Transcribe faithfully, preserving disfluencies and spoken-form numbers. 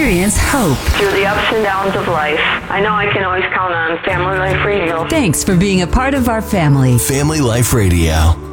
experience hope through the ups and downs of life. I know I can always count on Family Life Radio. Thanks for being a part of our family. Family Life Radio.